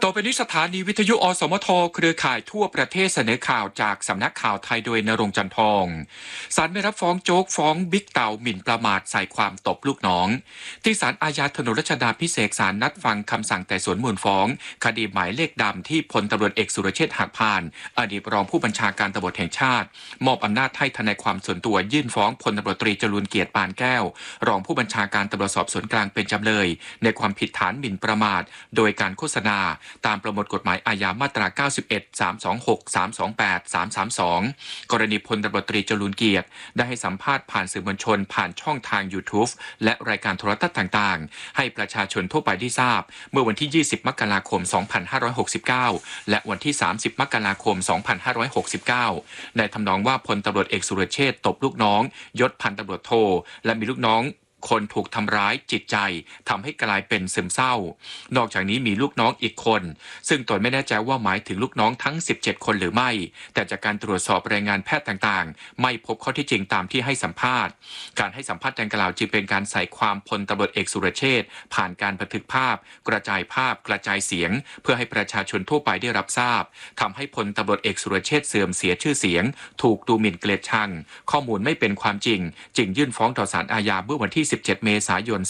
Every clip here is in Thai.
ต่อไปนี้สถานีวิทยุอสมทเครือข่ายทั่วประเทศเสนอข่าวจากสำนักข่าวไทยโดยณรงค์ จันทองศาลไม่รับฟ้องโจ๊กฟ้องบิ๊กเต่าหมิ่นประมาทใส่ความตบลูกน้องที่ศาลอาญาถนนรัชดาภิเษกศาลนัดฟังคำสั่งไต่สวนมูลฟ้องคดีหมายเลขดำที่พลตำรวจเอกสุรเชษฐ์หักพานอดีตรองผู้บัญชาการตำรวจแห่งชาติมอบอำนาจให้ทนายความส่วนตัวยื่นฟ้องพลตำรวจตรีจรูญเกียรติปานแก้วรองผู้บัญชาการตำรวจสอบสวนกลางเป็นจำเลยในความผิดฐานหมิ่นประมาทโดยการโฆษณาตามประมวลกฎหมายอาญามาตรา 91 326 328 332 กรณีพลตำรวจตรีจรูญเกียรติได้ให้สัมภาษณ์ผ่านสื่อมวลชนผ่านช่องทาง YouTube และรายการโทรทัศน์ต่างๆให้ประชาชนทั่วไปได้ทราบเมื่อวันที่ 20 มกราคม 2569 และวันที่ 30 มกราคม 2569 ในทำนองว่าพลตำรวจเอกสุรเชษฐ์ตบลูกน้องยศพันตำรวจโทและมีลูกน้องคนถูกทำร้ายจิตใจทำให้กลายเป็นซึมเศร้านอกจากนี้มีลูกน้องอีกคนซึ่งตนไม่แน่ใจว่าหมายถึงลูกน้องทั้ง17คนหรือไม่แต่จากการตรวจสอบรายงานแพทย์ต่างๆไม่พบข้อที่จริงตามที่ให้สัมภาษณ์การให้สัมภาษณ์ดังกล่าวจึงเป็นการใส่ความพลตำรวจเอกสุรเชษฐ์ผ่านการบันทึกภาพกระจายภาพกระจายเสียงเพื่อให้ประชาชนทั่วไปได้รับทราบทำให้พลตำรวจเอกสุรเชษฐ์เสื่อมเสียชื่อเสียงถูกดูหมิ่นเกลียดชังข้อมูลไม่เป็นความจริงจึงยื่นฟ้องต่อศาลอาญาเมื่อวันที่17 เมษายน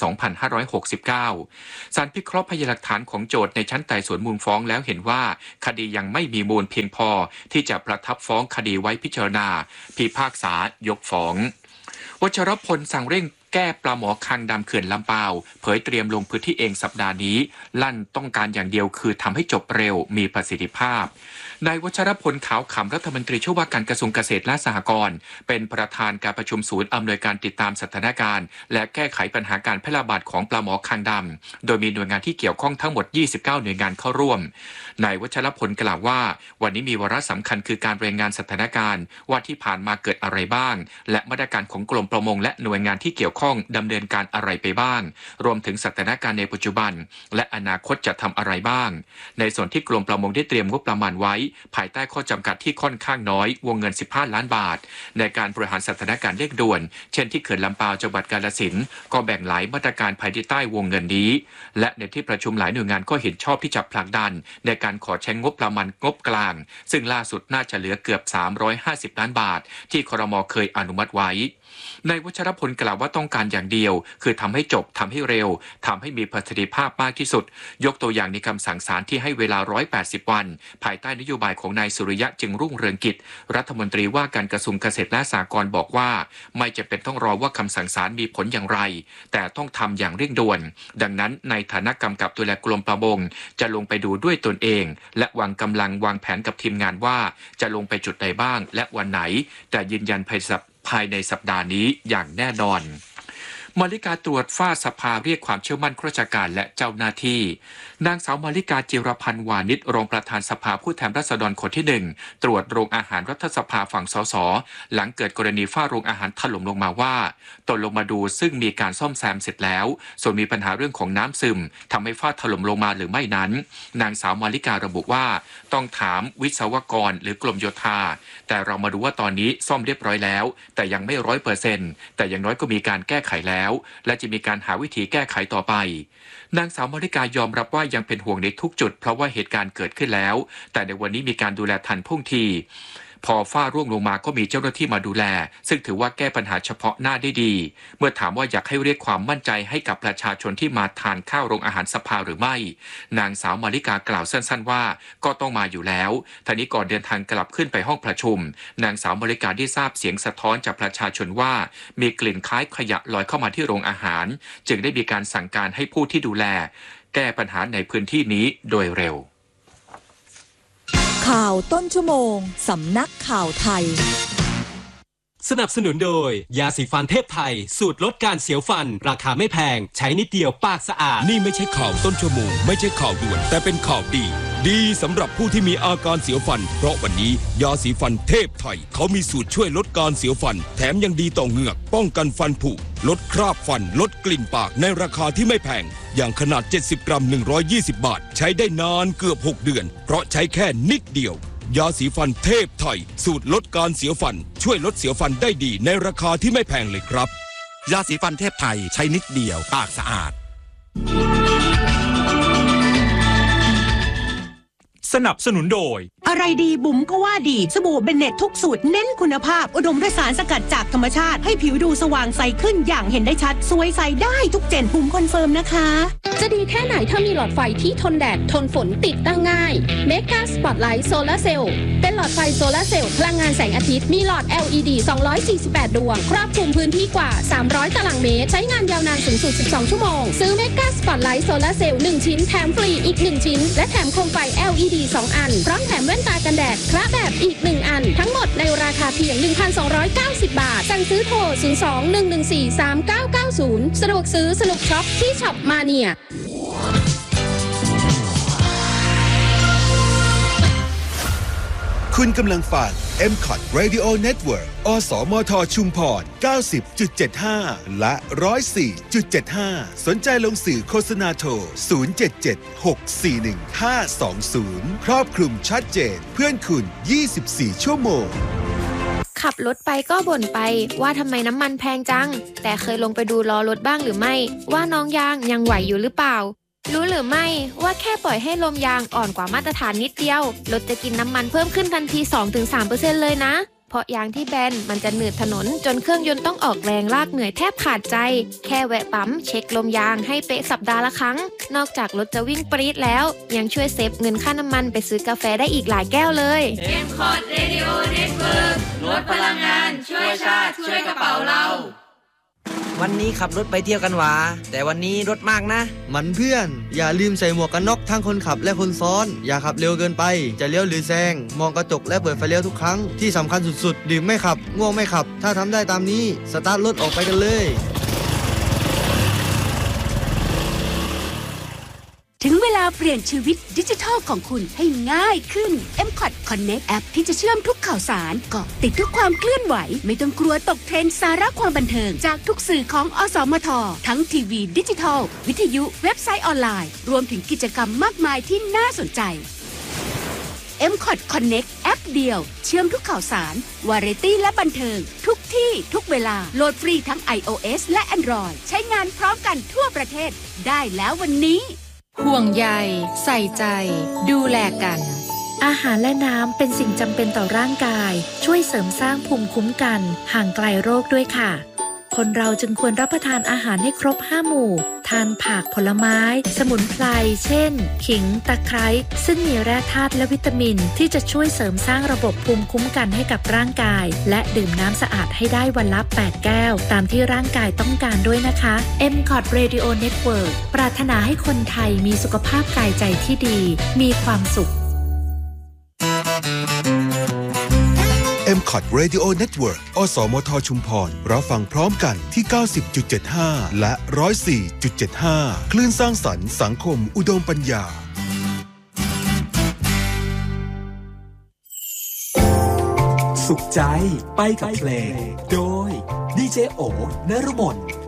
2569 ศาลพิเคราะห์พยานหลักฐานของโจทก์ในชั้นไต่สวนมูลฟ้องแล้วเห็นว่าคดียังไม่มีมูลเพียงพอที่จะประทับฟ้องคดีไว้พิจารณาพิพากษายกฟ้องวชรพลสั่งเร่งแก้ปลาหมอคางดำเขื่อนลำปาวเผยเตรียมลงพื้นที่เองสัปดาห์นี้ลั่นต้องการอย่างเดียวคือทำให้จบเร็วมีประสิทธิภาพนายวชรพลขาวขำรัฐมนตรีช่วยว่าการกระทรวงเกษตรและสหกรณ์เป็นประธานการประชุมศูนย์อำนวยการติดตามสถานการณ์และแก้ไขปัญหาการแพร่ระบาดของปลาหมอคางดำโดยมีหน่วยงานที่เกี่ยวข้องทั้งหมด29หน่วยงานเข้าร่วมนายวชรพลกล่าวว่าวันนี้มีวาระสำคัญคือการรายงานสถานการณ์ว่าที่ผ่านมาเกิดอะไรบ้างและมาตรการของกรมประมงและหน่วยงานที่เกี่ยวข้องดำเนินการอะไรไปบ้างรวมถึงสถานการณ์ในปัจจุบันและอนาคตจะทำอะไรบ้างในส่วนที่กรมประมงได้เตรียมงบประมาณไว้ภายใต้ข้อจำกัดที่ค่อนข้างน้อยวงเงิน15ล้านบาทในการบริหารสถานการณ์เร่งด่วนเช่นที่เขื่อนลำปาวจังหวัดกาฬสินธุ์ก็แบ่งหลายมาตรการภายใต้วงเงินนี้และในที่ประชุมหลายหน่วยงานก็เห็นชอบที่จะผลักดันในการขอใช้งบประมาณงบกลางซึ่งล่าสุดน่าจะเหลือเกือบ350ล้านบาทที่ครม.เคยอนุมัติไว้นายวชรพลกล่าวว่าต้องการอย่างเดียวคือทำให้จบทำให้เร็วทำให้มีประสิทธิภาพมากที่สุดยกตัวอย่างในคำสั่งศาลที่ให้เวลา180วันภายใต้นโยบายของนายสุริยะจึงรุ่งเรืองกิจรัฐมนตรีว่าการกระทรวงเกษตรและสหกรณ์บอกว่าไม่จำเป็นต้องรอว่าคำสั่งศาลมีผลอย่างไรแต่ต้องทำอย่างเร่งด่วนดังนั้นในฐานะกำกับดูแลกรมประมงจะลงไปดูด้วยตนเองและวางกำลังวางแผนกับทีมงานว่าจะลงไปจุดใดบ้างและวันไหนแต่ยืนยันภายในสัปดาห์นี้อย่างแน่นอนมาริกาตรวจฝ้าสภาเรียกความเชื่อมั่นข้าราชการและเจ้าหน้าที่นางสาวมาริกาจิรพันธ์วานิชรองประธานสภาผู้แทนราษฎรคนที่1ตรวจโรงอาหารรัฐสภาฝั่งสสหลังเกิดกรณีฝ้าโรงอาหารถล่มลงมาว่าตนลงมาดูซึ่งมีการซ่อมแซมเสร็จแล้วส่วนมีปัญหาเรื่องของน้ำซึมทำให้ฝ้าถล่มลงมาหรือไม่นั้นนางสาวมาริการะบุว่าต้องถามวิศวกรหรือกรมโยธาแต่เรามาดูว่าตอนนี้ซ่อมเรียบร้อยแล้วแต่ยังไม่100%แต่อย่างน้อยก็มีการแก้ไขแล้วและจะมีการหาวิธีแก้ไขต่อไปนางสาวมาริกายอมรับว่ายังเป็นห่วงในทุกจุดเพราะว่าเหตุการณ์เกิดขึ้นแล้วแต่ในวันนี้มีการดูแลทันท่วงทีพอฝ้าร่วงลงมาก็มีเจ้าหน้าที่มาดูแลซึ่งถือว่าแก้ปัญหาเฉพาะหน้าได้ดีเมื่อถามว่าอยากให้เรียกความมั่นใจให้กับประชาชนที่มาทานข้าวโรงอาหารสภาหรือไม่นางสาวมาริกากล่าวสั้นๆว่าก็ต้องมาอยู่แล้วทีนี้ก่อนเดินทางกลับขึ้นไปห้องประชุมนางสาวมาริกาได้ทราบเสียงสะท้อนจากประชาชนว่ามีกลิ่นคล้ายขยะลอยเข้ามาที่โรงอาหารจึงได้มีการสั่งการให้ผู้ที่ดูแลแก้ปัญหาในพื้นที่นี้โดยเร็วข่าวต้นชั่วโมงสำนักข่าวไทยสนับสนุนโดยยาสีฟันเทพไทยสูตรลดการเสียวฟันราคาไม่แพงใช้นิดเดียวปากสะอาดนี่ไม่ใช่ข่าวต้นชั่วโมงไม่ใช่ข่าวด่วนแต่เป็นข่าวดีสำหรับผู้ที่มีอาการเสียวฟันเพราะวันนี้ยาสีฟันเทพไทยเขามีสูตรช่วยลดการเสียวฟันแถมยังดีต่อเหงือกป้องกันฟันผุลดคราบฟันลดกลิ่นปากในราคาที่ไม่แพงอย่างขนาด70 กรัม120 บาทใช้ได้นานเกือบ6 เดือนเพราะใช้แค่นิดเดียวยาสีฟันเทพไทยสูตรลดการเสียวฟันช่วยลดเสียวฟันได้ดีในราคาที่ไม่แพงเลยครับยาสีฟันเทพไทยใช้นิดเดียวปากสะอาดนับสนุนโดยอะไรดีบุ๋มก็ว่าดีสบู่เบนเน็ตทุกสูตรเน้นคุณภาพอุดมด้วยสารสกัดจากธรรมชาติให้ผิวดูสว่างใสขึ้นอย่างเห็นได้ชัดสวยใสได้ทุกเจนบุ๋มคอนเฟิร์มนะคะจะดีแค่ไหนถ้ามีหลอดไฟที่ทนแดดทนฝนติดตั้งง่าย Mega Spotlight Solar Cell เป็นหลอดไฟโซลาร์เซลล์พลังงานแสงอาทิตย์มีหลอด LED 248 ดวงครอบคลุมพื้นที่กว่า300ตารางเมตรใช้งานยาวนานสูงสุด12ชั่วโมงซื้อ Mega Spotlight Solar Cell 1 ชิ้นแถมฟรีอีก1ชิ้นและแถมโคมไฟ LED 2 อันพร้อมแถมแว่นตากันแดดคละแบบอีก1อันทั้งหมดในราคาเพียง 1,290 บาทสั่งซื้อโทร 02-114-3990 สะดวกซื้อสนุกช็อปที่ช็อปมาเนียคุณกำลังฟัง MCOT Radio Network อสมทชุมพร 90.75 และ 104.75 สนใจลงสื่อโฆษณาโทร 077-641-520 ครอบคลุมชัดเจนเพื่อนคุณ 24 ชั่วโมงขับรถไปก็บ่นไปว่าทำไมน้ำมันแพงจังแต่เคยลงไปดูล้อรถบ้างหรือไม่ว่าน้องยางยังไหวอยู่หรือเปล่ารู้หรือไม่ว่าแค่ปล่อยให้ลมยางอ่อนกว่ามาตรฐานนิดเดียวรถจะกินน้ำมันเพิ่มขึ้นทันที 2-3% เลยนะเพราะยางที่แบนมันจะหนืดถนนจนเครื่องยนต์ต้องออกแรงลากเหนื่อยแทบขาดใจแค่แวะปั๊มเช็คลมยางให้เป๊ะสัปดาห์ละครั้งนอกจากรถจะวิ่งปรี๊ดแล้วยังช่วยเซฟเงินค่าน้ำมันไปซื้อกาแฟได้อีกหลายแก้วเลย MCOT Radio Network ลดพลังงานช่วยชาติช่วยกระเป๋าเราวันนี้ขับรถไปเที่ยวกันหวาแต่วันนี้รถมากนะมันเพื่อนอย่าลืมใส่หมวกกันน็อกทั้งคนขับและคนซ้อนอย่าขับเร็วเกินไปจะเลี้ยวหรือแซงมองกระจกและเปิดไฟเลี้ยวทุกครั้งที่สำคัญสุดๆดื่มไม่ขับง่วงไม่ขับถ้าทำได้ตามนี้สตาร์ทรถออกไปกันเลยถึงเวลาเปลี่ยนชีวิตดิจิทัลของคุณให้ง่ายขึ้น MCOT Connect แอปที่จะเชื่อมทุกข่าวสารเกาะติดทุกความเคลื่อนไหวไม่ต้องกลัวตกเทรนด์สาระความบันเทิงจากทุกสื่อของอสมททั้งทีวีดิจิทัลวิทยุเว็บไซต์ออนไลน์รวมถึงกิจกรรมมากมายที่น่าสนใจ MCOT Connect แอปเดียวเชื่อมทุกข่าวสารวาไรตี้และบันเทิงทุกที่ทุกเวลาโหลดฟรีทั้ง iOS และ Android ใช้งานพร้อมกันทั่วประเทศได้แล้ววันนี้ห่วงใยใส่ใจดูแลกันอาหารและน้ำเป็นสิ่งจำเป็นต่อร่างกายช่วยเสริมสร้างภูมิคุ้มกันห่างไกลโรคด้วยค่ะคนเราจึงควรรับประทานอาหารให้ครบ5หมู่ทานผักผลไม้สมุนไพรเช่นขิงตะไคร้ซึ่งมีแร่ธาตุและวิตามินที่จะช่วยเสริมสร้างระบบภูมิคุ้มกันให้กับร่างกายและดื่มน้ำสะอาดให้ได้วันละ8แก้วตามที่ร่างกายต้องการด้วยนะคะ MCOT Radio Network ปรารถนาให้คนไทยมีสุขภาพกายใจที่ดีมีความสุข MCOT Radio Network อสมทชุมพรรับฟังพร้อมกันที่ 90.75 และ 104.75 คลื่นสร้างสรรค์สังคมอุดมปัญญาสุขใจไปกับเพลงโดยดีเจโอ นฤมล